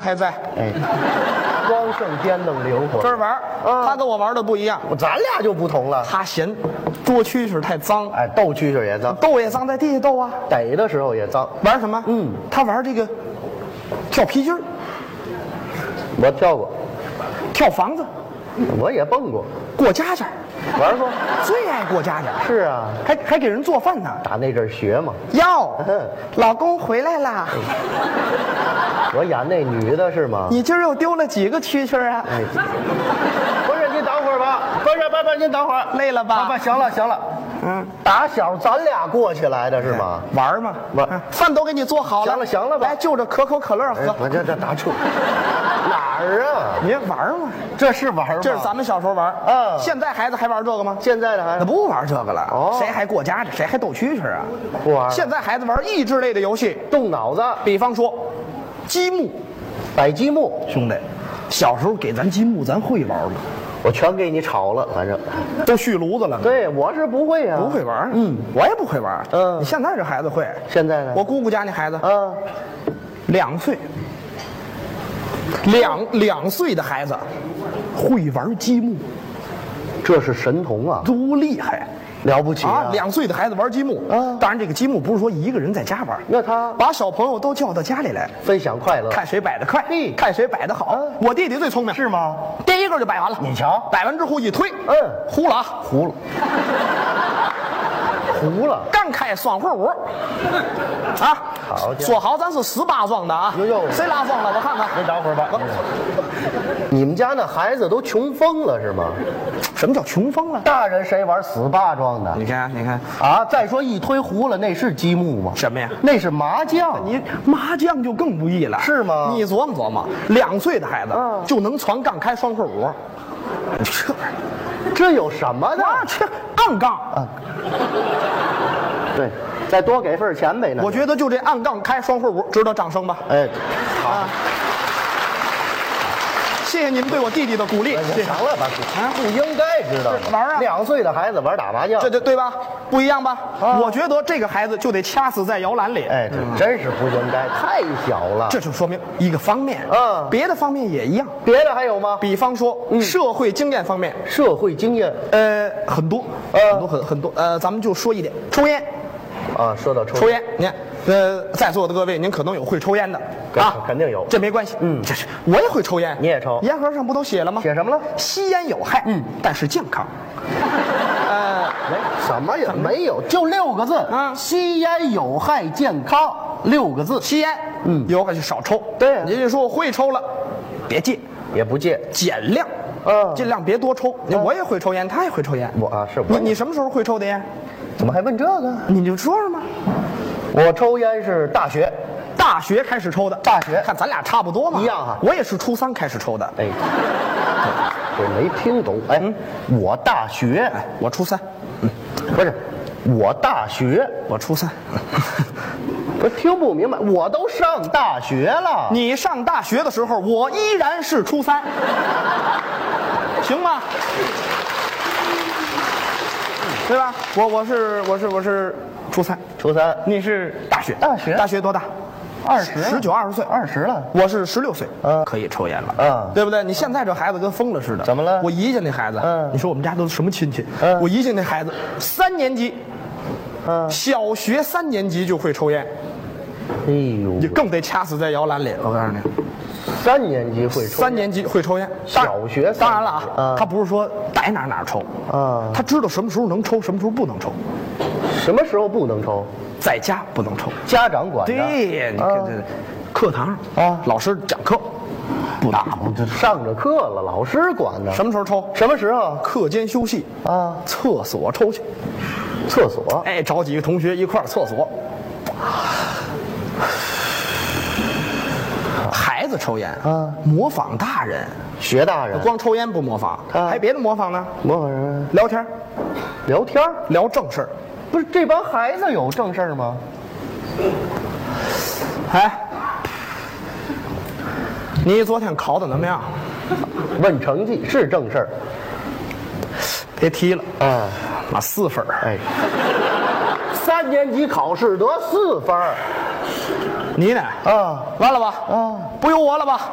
还在。 哎，光剩颠弄灵活。 这儿玩，他跟我玩的不一样， 咱俩就不同了。 他嫌捉蛐蛐太脏， 哎，斗蛐蛐也脏， 斗也脏，在地下斗啊。 逮的时候也脏。 玩什么？他玩这个跳皮筋儿， 我跳过， 跳房子， 我也蹦过， 过家家， 玩过。 最爱过家家。 是啊， 还给人做饭呢。 打那阵儿学嘛。 哟，老公回来啦！ 我演那女的是吗？ 你今儿又丢了几个蛐蛐啊？ 哎，不是，您等会儿吧。不是，您等会儿。 累了吧？ 行了。打小咱俩过起来的是吗？ 玩嘛， 玩。 饭都给你做好了。 行了吧？ 来，就着可口可乐喝。 我这打住。哪儿啊？ 你玩嘛？ 这是玩吗？ 这是咱们小时候玩。现在孩子还玩这个吗？ 现在的孩子那不玩这个了。 哦， 谁还过家家？谁还斗蛐蛐啊？ 不玩。 现在孩子玩益智类的游戏， 动脑子。 比方说，积木， 摆积木。 兄弟，小时候给咱积木，咱会玩吗？ 我全给你炒了，反正都续炉子了。 对，我是不会啊， 不会玩。我也不会玩。你现在这孩子会。 现在呢？ 我姑姑家那孩子，2岁，2岁的孩子会玩积木， 这是神童啊， 多厉害！ 了不起啊 ！2岁的孩子玩积木，当然这个积木不是说一个人在家玩， 那他把小朋友都叫到家里来分享快乐， 看谁摆得快，看谁摆得好。我弟弟最聪明， 是吗？ 第一个就摆完了， 你瞧， 摆完之后一推，糊了，刚开双会舞，啊， 好， 说好咱是18桩的啊，谁拉风了？我看看， 您等会儿吧。你们家那孩子都穷疯了是吗？ 什么叫穷疯了？ 大人谁玩18桩的？ 你看啊！再说一推糊了，那是积木吗？ 什么呀？ 那是麻将。 你麻将就更不易了， 是吗？ 你琢磨琢磨，2岁的孩子就能传杠开双会舞， 这有什么的？ 这暗杠对，再多给份钱呗。 我觉得就这暗杠开双会舞，值得掌声吧？ 哎，好。 谢谢你们对我弟弟的鼓励。 行了吧？不应该知道玩啊 ！2岁的孩子玩打麻将， 对吧？不一样吧？我觉得这个孩子就得掐死在摇篮里。 哎，这真是不应该，太小了。 这就说明一个方面。别的方面也一样。 别的还有吗？ 比方说社会经验方面。 社会经验， 很多，很多。咱们就说一点，抽烟。 啊，说到抽烟，你看，在座的各位，您可能有会抽烟的啊， 肯定有， 这没关系。这是我也会抽烟， 你也抽？ 烟盒上不都写了吗？ 写什么了？ 吸烟有害，但是健康。 什么也没有，就6个字吸烟有害健康，6个字。 吸烟，有害就少抽。 对， 你就说我会抽了，别戒， 也不戒， 减量，尽量别多抽。我也会抽烟，他也会抽烟。 是你什么时候会抽的烟？ 怎么还问这个？ 你就说说嘛。 我抽烟是大学开始抽的。 大学看咱俩差不多嘛， 一样哈。 我也是初3开始抽的。 哎，我没听懂。哎，我大学， 我初3。 不是，我大学， 我初3。 我听不明白，我都上大学了。 你上大学的时候，我依然是初3，行吗？对吧？我是初3，你是大学多大？19、20岁 ，20了。 我是16岁，可以抽烟了，对不对？你现在这孩子跟疯了似的。 怎么了？ 我姨家那孩子，你说我们家都是什么亲戚？我姨家那孩子3年级，小学3年级就会抽烟。 哎呦， 你更得掐死在摇篮里。我告诉你 ，3年级会抽，3 年级会抽烟。 小学当然了啊，他不是说逮哪抽他知道什么时候能抽，什么时候不能抽。 什么时候不能抽？ 在家不能抽， 家长管着。 对，你看这课堂老师讲课不打， 这上着课了，老师管呢。 什么时候抽？ 什么时候？ 课间休息厕所抽去。 厕所？ 哎，找几个同学一块儿厕所。孩子抽烟模仿大人， 学大人。 光抽烟不模仿，还别的模仿呢？ 模仿什么？ 聊天，聊正事儿。 不是这帮孩子有正事儿吗？ 哎，你昨天考的怎么样？ 问成绩是正事儿。 别提了拿4分。 哎，3年级考试得4分。 你呢？完了吧？不由我了吧？